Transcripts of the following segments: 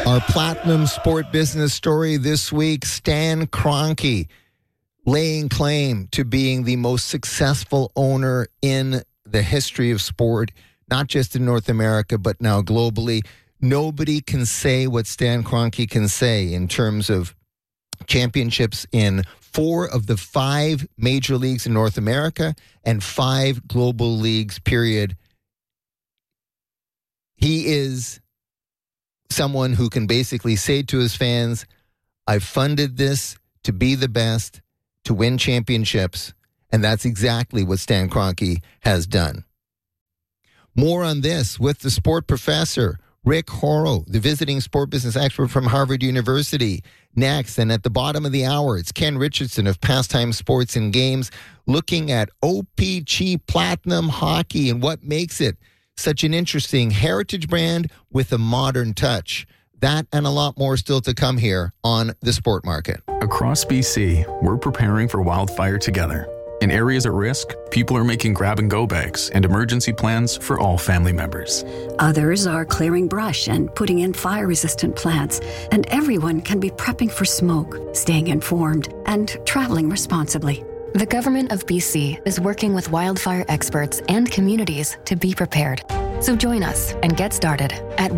Our Platinum Sport Business story this week, Stan Kroenke laying claim to being the most successful owner in the history of sport, not just in North America, but now globally. Nobody can say what Stan Kroenke can say in terms of championships in 4 of the 5 major leagues in North America and 5 global leagues, period. He is someone who can basically say to his fans, I've funded this to be the best, to win championships, and that's exactly what Stan Kroenke has done. More on this with the sport professor, Rick Horrow, the visiting sport business expert from Harvard University. Next, and at the bottom of the hour, it's Ken Richardson of Pastime Sports and Games looking at OPG Platinum Hockey and what makes it such an interesting heritage brand with a modern touch. That and a lot more still to come here on The Sport Market. Across BC, we're preparing for wildfire together. In areas at risk, people are making grab-and-go bags and emergency plans for all family members. Others are clearing brush and putting in fire-resistant plants. And everyone can be prepping for smoke, staying informed, and traveling responsibly. The Government of BC is working with wildfire experts and communities to be prepared. So join us and get started at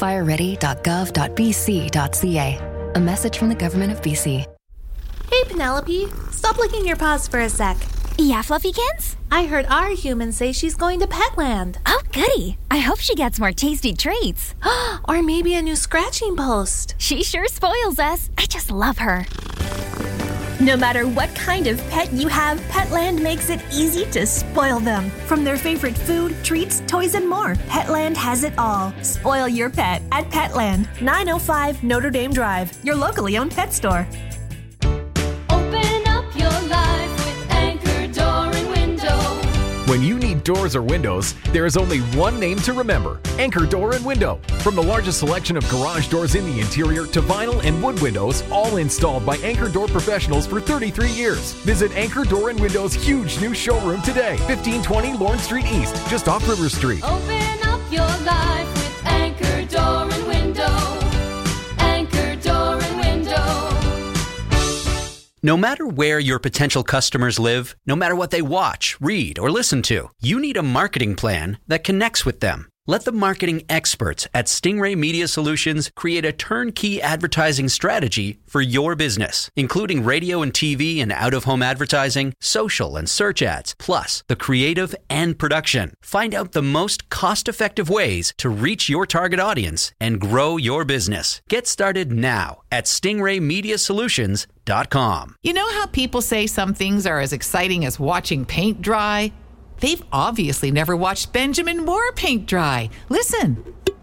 wildfireready.gov.bc.ca. A message from the Government of BC. Hey, Penelope, stop licking your paws for a sec. Yeah, Fluffykins? I heard our human say she's going to Petland. Oh, goody. I hope she gets more tasty treats. Or maybe a new scratching post. She sure spoils us. I just love her. No matter what kind of pet you have, Petland makes it easy to spoil them. From their favorite food, treats, toys, and more, Petland has it all. Spoil your pet at Petland, 905 Notre Dame Drive, your locally owned pet store. Open up your life with Anchor Door and Window. When you need doors or windows, there is only one name to remember: Anchor Door and Window. From the largest selection of garage doors in the interior to vinyl and wood windows, all installed by Anchor Door professionals for 33 years. Visit Anchor Door and Window's huge new showroom today, 1520 Lawrence Street East, just off River Street. Open up your life with Anchor Door and Window. Anchor Door and Window. No matter where your potential customers live, no matter what they watch, read, or listen to, you need a marketing plan that connects with them. Let the marketing experts at Stingray Media Solutions create a turnkey advertising strategy for your business, including radio and TV and out-of-home advertising, social and search ads, plus the creative and production. Find out the most cost-effective ways to reach your target audience and grow your business. Get started now at stingraymediasolutions.com. You know how people say some things are as exciting as watching paint dry? They've obviously never watched Benjamin Moore paint dry. Listen.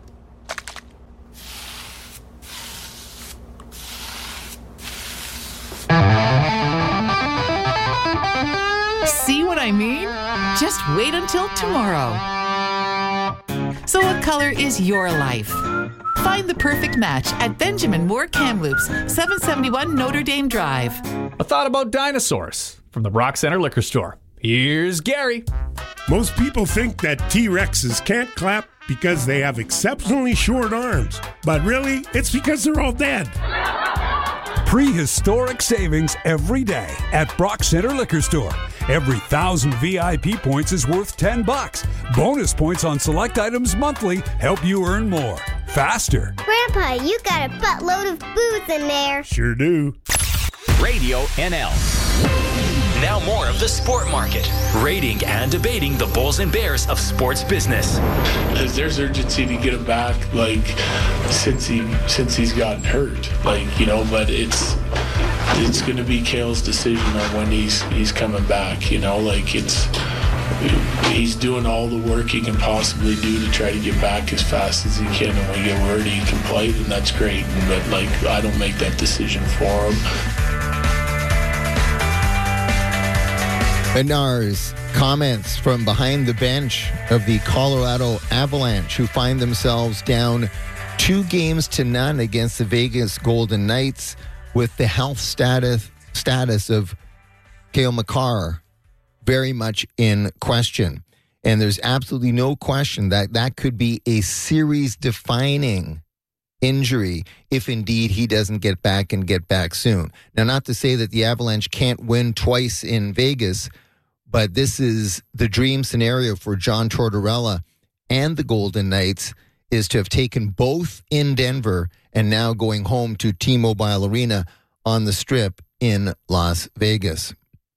See what I mean? Just wait until tomorrow. So what color is your life? Find the perfect match at Benjamin Moore Kamloops, 771 Notre Dame Drive. A thought about dinosaurs from the Brock Center Liquor Store. Here's Gary. Most people think that T-Rexes can't clap because they have exceptionally short arms. But really, it's because they're all dead. Prehistoric savings every day at Brock Center Liquor Store. Every 1,000 VIP points is worth $10. Bonus points on select items monthly help you earn more. Faster. Grandpa, you got a buttload of booze in there. Sure do. Radio NL. Now more of the Sport Market, rating and debating the Bulls and Bears of sports business. Because there's urgency to get him back, like since he's gotten hurt, but it's going to be Cale's decision on when he's coming back. He's doing all the work he can possibly do to try to get back as fast as he can, and when we get word he can play, then that's great. But I don't make that decision for him. Bednar's comments from behind the bench of the Colorado Avalanche, who find themselves down 2-0 against the Vegas Golden Knights, with the health status of Cale Makar very much in question. And there's absolutely no question that could be a series-defining injury if indeed he doesn't get back soon. Now, not to say that the Avalanche can't win twice in Vegas, but this is the dream scenario for John Tortorella and the Golden Knights, is to have taken both in Denver and now going home to T-Mobile Arena on the Strip in Las Vegas.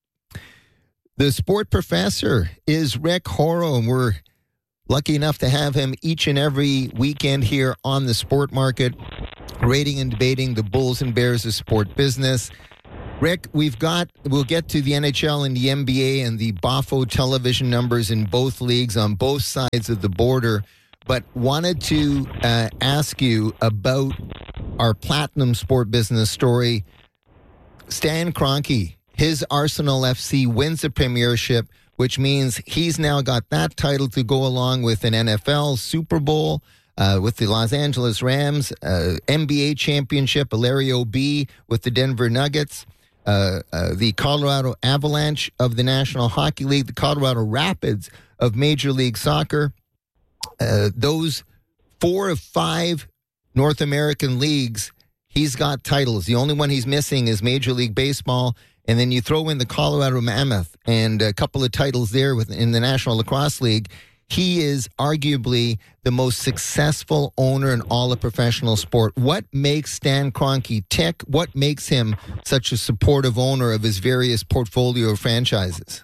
The sport professor is Rick Horrow, and we're lucky enough to have him each and every weekend here on the Sport Market, rating and debating the Bulls and Bears of sport business. Rick, we'll get to the NHL and the NBA and the Bafo television numbers in both leagues on both sides of the border, but wanted to ask you about our platinum sport business story. Stan Kroenke, his Arsenal FC wins the premiership, which means he's now got that title to go along with an NFL Super Bowl, with the Los Angeles Rams, NBA championship, a Larry O.B. with the Denver Nuggets, the Colorado Avalanche of the National Hockey League, the Colorado Rapids of Major League Soccer. Those 4 of 5 North American leagues, he's got titles. The only one he's missing is Major League Baseball. And then you throw in the Colorado Mammoth and a couple of titles there in the National Lacrosse League. He is arguably the most successful owner in all of professional sport. What makes Stan Kroenke tick? What makes him such a supportive owner of his various portfolio of franchises?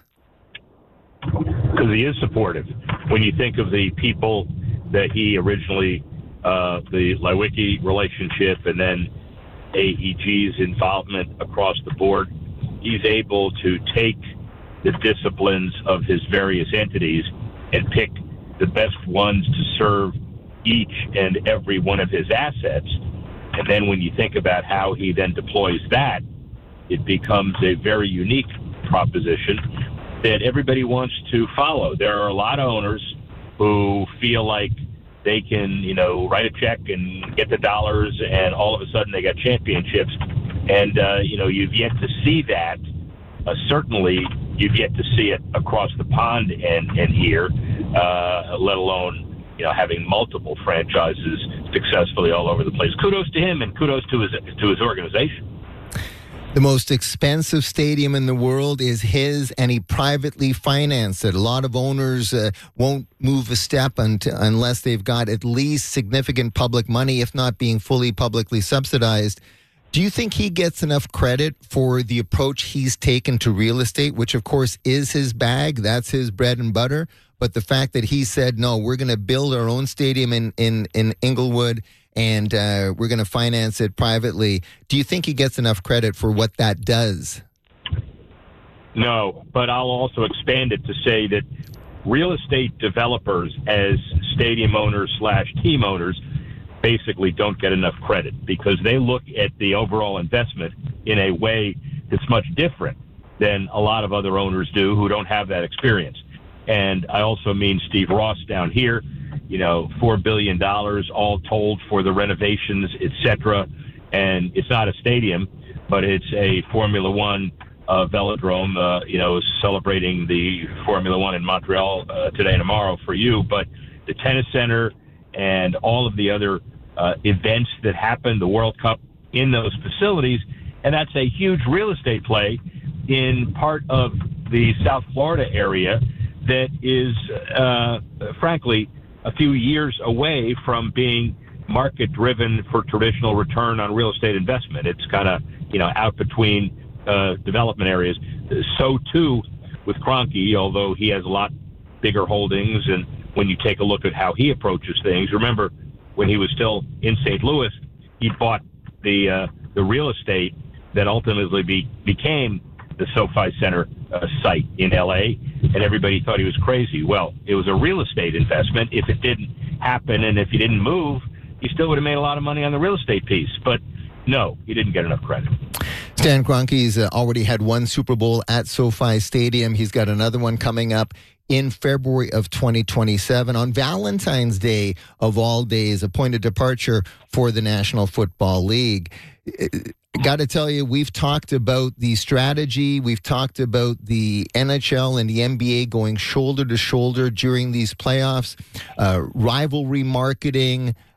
Because he is supportive. When you think of the people that he originally, the Lewicki relationship and then AEG's involvement across the board, he's able to take the disciplines of his various entities and pick the best ones to serve each and every one of his assets. And then when you think about how he then deploys that, it becomes a very unique proposition that everybody wants to follow. There are a lot of owners who feel like they can, write a check and get the dollars, and all of a sudden they got championships. And, you've yet to see that. Certainly, you've yet to see it across the pond and here, let alone, having multiple franchises successfully all over the place. Kudos to him and kudos to his organization. The most expensive stadium in the world is his, and he privately financed it. A lot of owners won't move a step unless they've got at least significant public money, if not being fully publicly subsidized. Do you think he gets enough credit for the approach he's taken to real estate, which of course is his bag, that's his bread and butter, but the fact that he said, no, we're going to build our own stadium in Inglewood and we're going to finance it privately. Do you think he gets enough credit for what that does? No, but I'll also expand it to say that real estate developers as stadium owners / team owners basically don't get enough credit because they look at the overall investment in a way that's much different than a lot of other owners do who don't have that experience. And I also mean Steve Ross down here, $4 billion all told for the renovations, etc. And it's not a stadium, but it's a Formula One velodrome, celebrating the Formula One in Montreal today and tomorrow for you. But the tennis center and all of the other events that happen, the World Cup in those facilities, and that's a huge real estate play in part of the South Florida area that is, frankly, a few years away from being market-driven for traditional return on real estate investment. It's kind of, out between development areas. So, too, with Kroenke, although he has a lot bigger holdings, and when you take a look at how he approaches things, remember, when he was still in St. Louis, he bought the real estate that ultimately became the SoFi Center site in L.A., and everybody thought he was crazy. Well, it was a real estate investment. If it didn't happen and if he didn't move, he still would have made a lot of money on the real estate piece. But no, he didn't get enough credit. Stan Kroenke's already had one Super Bowl at SoFi Stadium. He's got another one coming up in February of 2027 on Valentine's Day, of all days, a point of departure for the National Football League. Got to tell you, we've talked about the strategy. We've talked about the NHL and the NBA going shoulder to shoulder during these playoffs, rivalry marketing,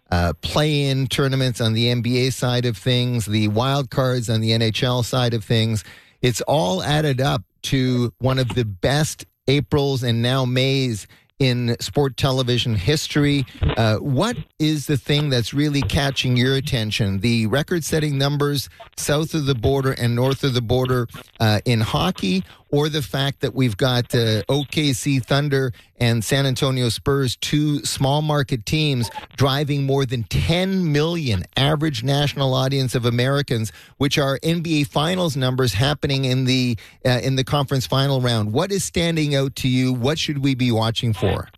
play-in tournaments on the NBA side of things, the wild cards on the NHL side of things. It's all added up to one of the best Aprils and now Mays in sport television history. What is the thing that's really catching your attention? The record-setting numbers south of the border and north of the border in hockey, or the fact that we've got OKC Thunder and San Antonio Spurs, two small market teams, driving more than 10 million average national audience of Americans, which are NBA Finals numbers happening in the conference final round. What is standing out to you? What should we be watching for?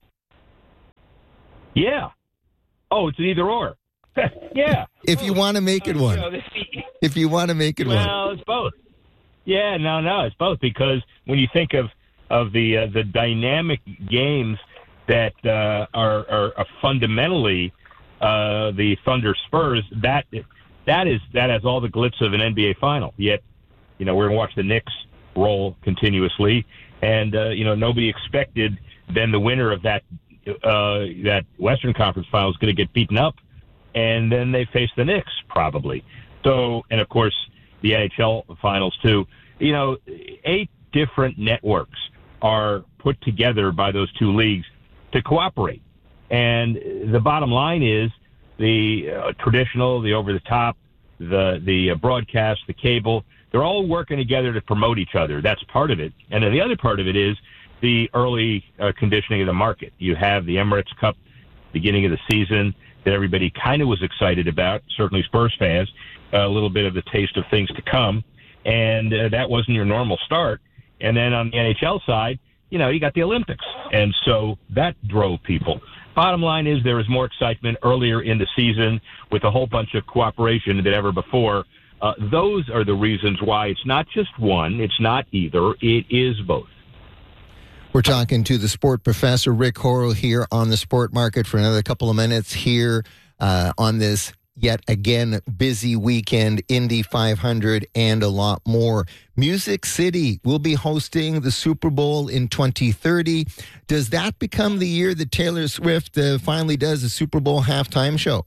Yeah. Oh, it's an either or. Yeah. If you want to make it one. If you want to make it one. Well, it's both. Yeah, no, it's both, because when you think of the dynamic games that are fundamentally the Thunder Spurs, that has all the glitz of an NBA final. Yet, we're going to watch the Knicks roll continuously, and nobody expected then the winner of that Western Conference final is going to get beaten up, and then they face the Knicks probably. So, and of course, the NHL finals too. 8 different networks are put together by those two leagues to cooperate. And the bottom line is the traditional, the over-the-top, the broadcast, the cable, they're all working together to promote each other. That's part of it. And then the other part of it is the early conditioning of the market. You have the Emirates Cup beginning of the season that everybody kind of was excited about, certainly Spurs fans, a little bit of the taste of things to come. And that wasn't your normal start. And then on the NHL side, you got the Olympics. And so that drove people. Bottom line is there is more excitement earlier in the season with a whole bunch of cooperation than ever before. Those are the reasons why it's not just one, it's not either, it is both. We're talking to the sport professor, Rick Horrow, here on the Sport Market for another couple of minutes here on this yet again busy weekend, Indy 500 and a lot more. Music City will be hosting the Super Bowl in 2030. Does that become the year that Taylor Swift finally does a Super Bowl halftime show?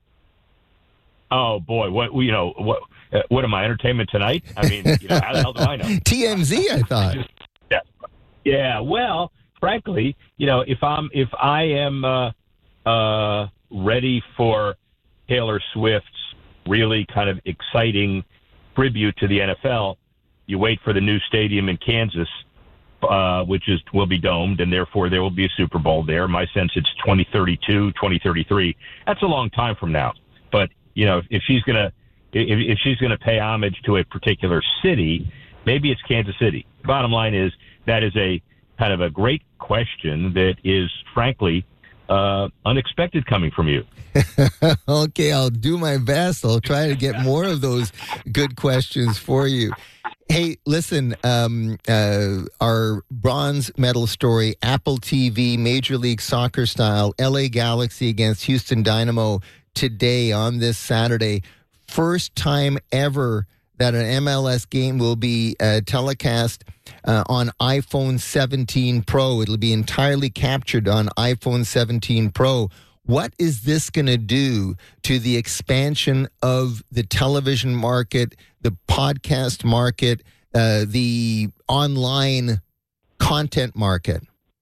Oh boy, what am I, Entertainment Tonight? I mean, how the hell do I know? TMZ, I thought. Yeah. Well, frankly, if I am ready for Taylor Swift's really kind of exciting tribute to the NFL, you wait for the new stadium in Kansas, which will be domed, and therefore there will be a Super Bowl there. My sense it's 2032, 2033. That's a long time from now. But if she's gonna pay homage to a particular city, maybe it's Kansas City. Bottom line is that is a kind of a great question that is frankly unexpected coming from you. Okay, I'll do my best. I'll try to get more of those good questions for you. Hey, listen, our bronze medal story, Apple TV, Major League Soccer style, LA Galaxy against Houston Dynamo today on this Saturday. First time ever that an MLS game will be telecast on iPhone 17 Pro. It'll be entirely captured on iPhone 17 Pro. What is this going to do to the expansion of the television market, the podcast market, the online content market?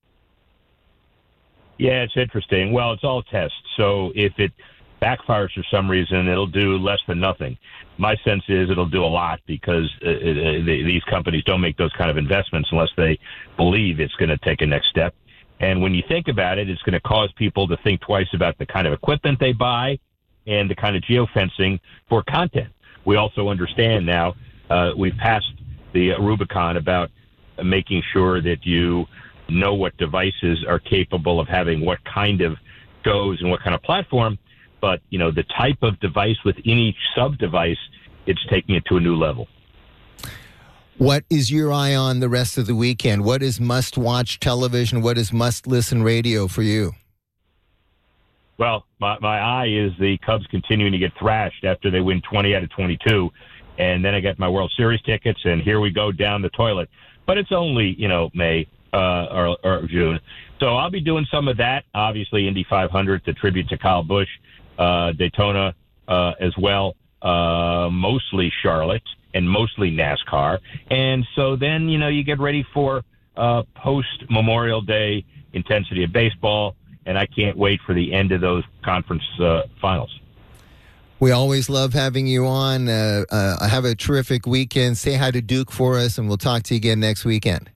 Yeah, it's interesting. Well, it's all tests. So if it backfires for some reason, it'll do less than nothing. My sense is it'll do a lot because these companies don't make those kind of investments unless they believe it's going to take a next step. And when you think about it, it's going to cause people to think twice about the kind of equipment they buy and the kind of geofencing for content. We also understand now we've passed the Rubicon about making sure that you know what devices are capable of having what kind of shows and what kind of platform. But, the type of device within each sub-device, it's taking it to a new level. What is your eye on the rest of the weekend? What is must-watch television? What is must-listen radio for you? Well, my eye is the Cubs continuing to get thrashed after they win 20 out of 22. And then I get my World Series tickets, and here we go down the toilet. But it's only, May or June. So I'll be doing some of that. Obviously, Indy 500, the tribute to Kyle Busch. Daytona as well, mostly Charlotte, and mostly NASCAR. And so then, you get ready for post-Memorial Day intensity of baseball, and I can't wait for the end of those conference finals. We always love having you on. Have a terrific weekend. Say hi to Duke for us, and we'll talk to you again next weekend.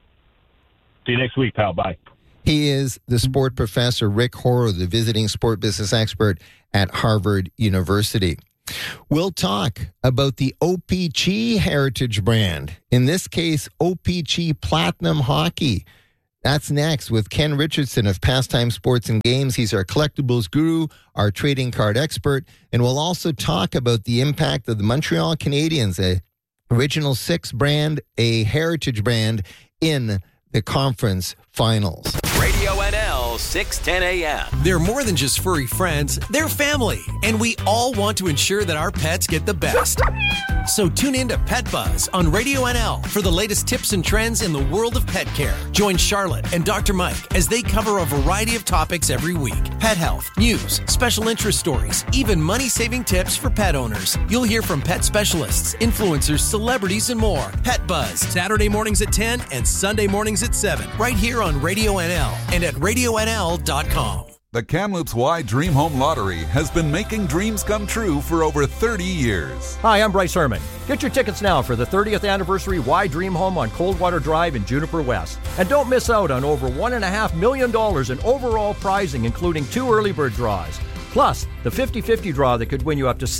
See you next week, pal. Bye. He is the sport professor, Rick Horrow, the visiting sport business expert at Harvard University. We'll talk about the OPG heritage brand. In this case, OPG Platinum Hockey. That's next with Ken Richardson of Pastime Sports and Games. He's our collectibles guru, our trading card expert, and we'll also talk about the impact of the Montreal Canadiens, a Original Six brand, a heritage brand in the conference finals. Radio NL 610 AM. They're more than just furry friends, they're family, and we all want to ensure that our pets get the best. So tune in to Pet Buzz on Radio NL for the latest tips and trends in the world of pet care. Join Charlotte and Dr. Mike as they cover a variety of topics every week. Pet health, news, special interest stories, even money-saving tips for pet owners. You'll hear from pet specialists, influencers, celebrities, and more. Pet Buzz, Saturday mornings at 10 and Sunday mornings at 7, right here on Radio NL and at RadioNL.com. The Kamloops Y Dream Home Lottery has been making dreams come true for over 30 years. Hi, I'm Bryce Herman. Get your tickets now for the 30th anniversary Y Dream Home on Coldwater Drive in Juniper West. And don't miss out on over $1.5 million in overall prizing, including 2 early bird draws. Plus, the 50-50 draw that could win you up to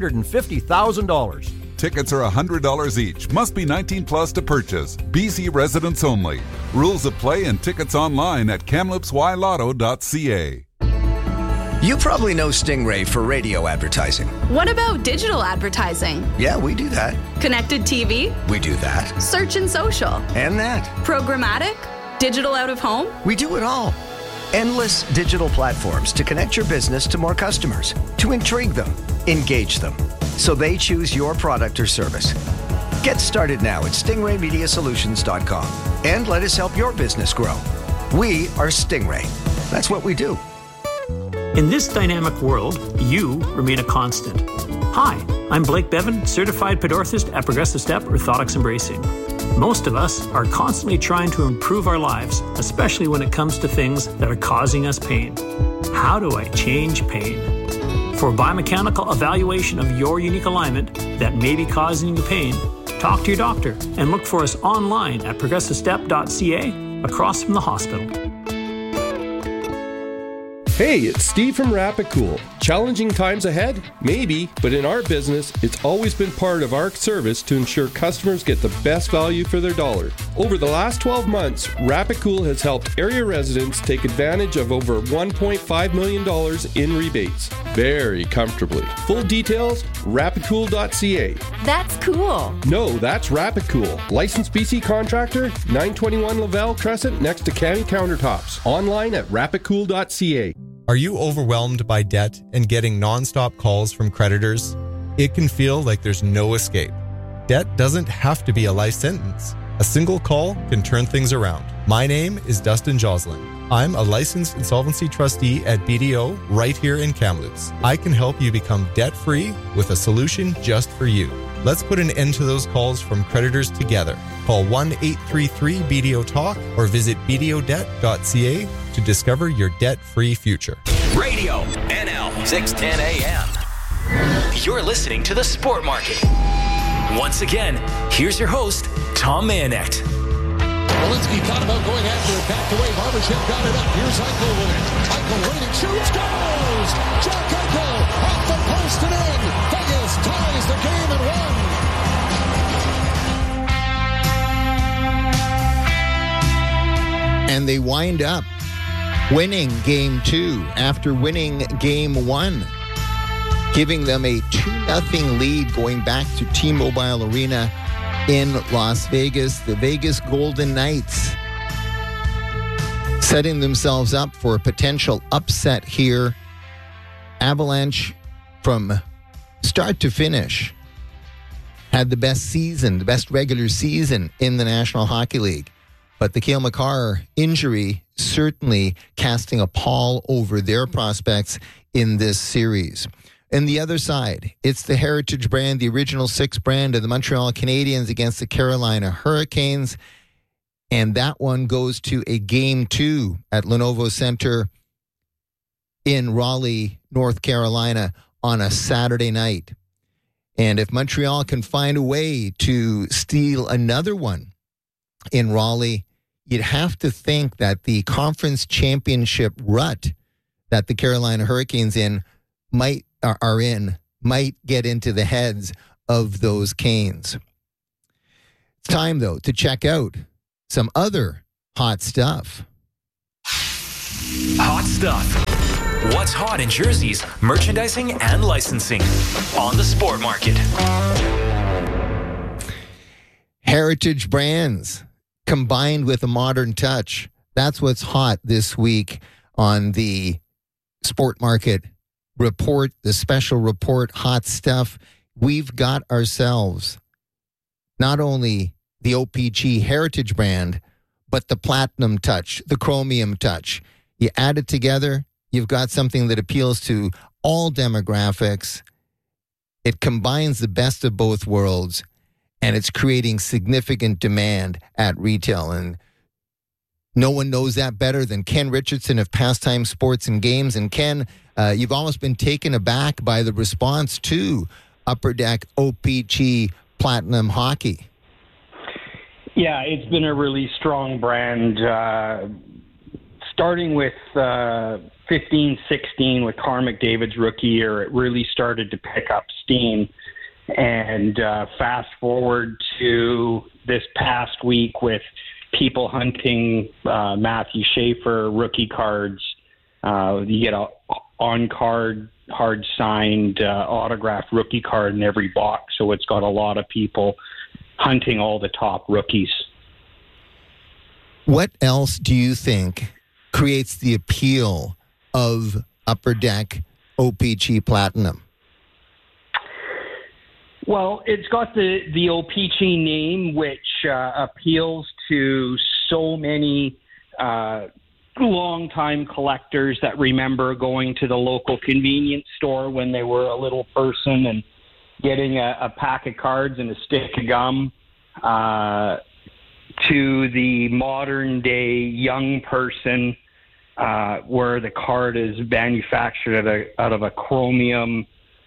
$750,000. Tickets are $100 each. Must be 19 plus to purchase. BC residents only. Rules of play and tickets online at KamloopsYLotto.ca. You probably know Stingray for radio advertising. What about digital advertising? Yeah, we do that. Connected TV? We do that. Search and social? And that. Programmatic? Digital out of home? We do it all. Endless digital platforms to connect your business to more customers, to intrigue them, engage them, so they choose your product or service. Get started now at stingraymediasolutions.com and let us help your business grow. We are Stingray. That's what we do. In this dynamic world, you remain a constant. Hi, I'm Blake Bevan, certified pedorthist at Progressive Step Orthotics and Bracing. Most of us are constantly trying to improve our lives, especially when it comes to things that are causing us pain. How do I change pain? For a biomechanical evaluation of your unique alignment that may be causing you pain, talk to your doctor and look for us online at progressivestep.ca across from the hospital. Hey, it's Steve from Rapicool. Challenging times ahead? Maybe, but in our business, it's always been part of our service to ensure customers get the best value for their dollar. Over the last 12 months, Rapicool has helped area residents take advantage of over $1.5 million in rebates. Very comfortably. Full details, rapicool.ca. That's cool. No, that's Rapicool. Licensed BC contractor, 921 Lavelle Crescent next to Cami Countertops. Online at rapicool.ca. Are you overwhelmed by debt and getting nonstop calls from creditors? It can feel like there's no escape. Debt doesn't have to be a life sentence. A single call can turn things around. My name is Dustin Joslin. I'm a licensed insolvency trustee at BDO right here in Kamloops. I can help you become debt-free with a solution just for you. Let's put an end to those calls from creditors together. Call 1-833-BDO-TALK or visit bdodebt.ca to discover your debt-free future. Radio NL 610 AM. You're listening to The Sport Market. Once again, here's your host, Tom Mayonet. Walensky thought about going after it, backed away. Barbashev got it up. Here's Eichel with it. Eichel waiting, shoots, goes! Jack Eichel off the post and in. Vegas ties the game at 1. And they wind up winning Game 2 after winning Game 1, giving them a 2-0 lead going back to T-Mobile Arena in Las Vegas. The Vegas Golden Knights setting themselves up for a potential upset here. Avalanche, from start to finish, had the best season, the best regular season in the National Hockey League. But the Cale Makar injury certainly casting a pall over their prospects in this series. And the other side, it's the Heritage brand, the original 6 brand of the Montreal Canadiens against the Carolina Hurricanes. And that one goes to a Game 2 at Lenovo Center in Raleigh, North Carolina on a Saturday night. And if Montreal can find a way to steal another one in Raleigh, you'd have to think that the conference championship rut that the Carolina Hurricanes might get into the heads of those Canes. It's time, though, to check out some other hot stuff. Hot stuff. What's hot in jerseys, merchandising, and licensing on the Sport Market. Heritage brands combined with a modern touch. That's what's hot this week on the Sport Market report, the special report, hot stuff. We've got ourselves not only the OPG Heritage brand, but the Platinum touch, the Chromium touch. You add it together, you've got something that appeals to all demographics. It combines the best of both worlds, and it's creating significant demand at retail. And no one knows that better than Ken Richardson of Pastime Sports and Games. And Ken, you've almost been taken aback by the response to Upper Deck OPG Platinum Hockey. Yeah, it's been a really strong brand. Starting with 15-16 with Connor McDavid's rookie year, it really started to pick up steam. And fast forward to this past week with people hunting Matthew Schaefer rookie cards. You get a on-card, hard-signed, autographed rookie card in every box. So it's got a lot of people hunting all the top rookies. What else do you think creates the appeal of Upper Deck OPG Platinum? Well, it's got the OPG name, which appeals to so many long-time collectors that remember going to the local convenience store when they were a little person and getting a pack of cards and a stick of gum, to the modern-day young person where the card is manufactured out of a chromium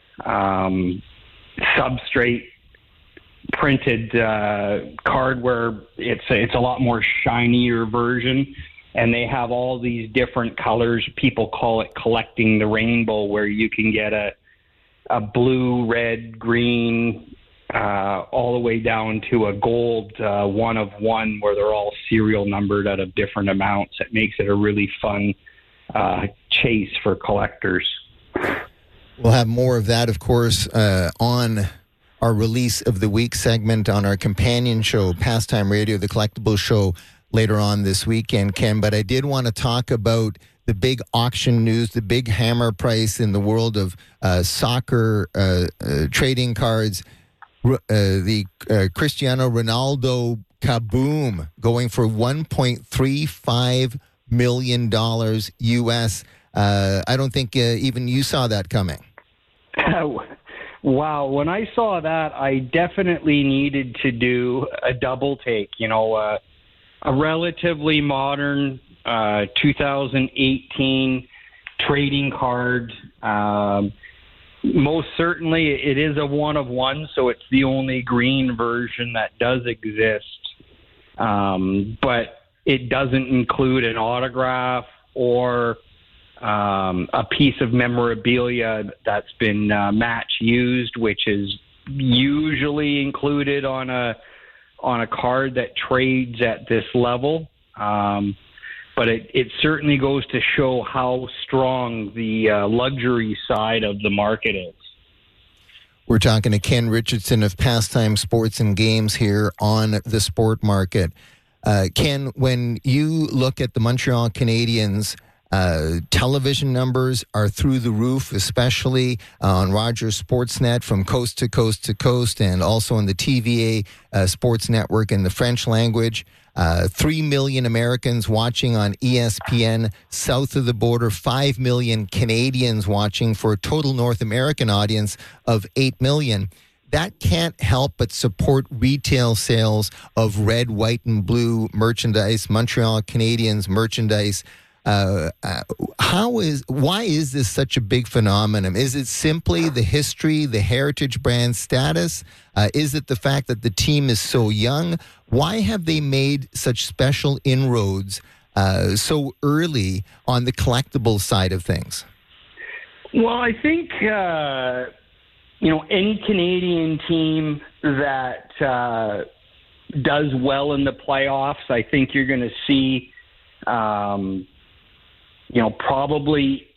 substrate printed card where it's a lot more shinier version, and they have all these different colors. People call it collecting the rainbow, where you can get a blue, red, green, all the way down to a gold 1 of 1, where they're all serial numbered out of different amounts. It makes it a really fun chase for collectors. We'll have more of that, of course, on our Release of the Week segment on our companion show, Pastime Radio, the collectible show, later on this weekend, Ken. But I did want to talk about the big auction news, the big hammer price in the world of soccer trading cards. The Cristiano Ronaldo kaboom going for $1.35 million US. I don't think even you saw that coming. Wow. When I saw that, I definitely needed to do a double take. You know, a relatively modern 2018 trading card. Most certainly it is a 1 of 1, so it's the only green version that does exist. But it doesn't include an autograph or a piece of memorabilia that's been match used, which is usually included on a card that trades at this level. But it certainly goes to show how strong the luxury side of the market is. We're talking to Ken Richardson of Pastime Sports and Games here on the Sport Market. Ken, when you look at the Montreal Canadiens, Television numbers are through the roof, especially on Rogers Sportsnet from coast to coast to coast, and also on the TVA sports network in the French language. 3 million Americans watching on ESPN south of the border, 5 million Canadians watching, for a total North American audience of 8 million. That can't help but support retail sales of red, white, and blue merchandise, Montreal Canadiens merchandise. Why is this such a big phenomenon? Is it simply the history, the heritage brand status? Is it the fact that the team is so young? Why have they made such special inroads so early on the collectible side of things? Well, I think any Canadian team that does well in the playoffs, I think you're going to see probably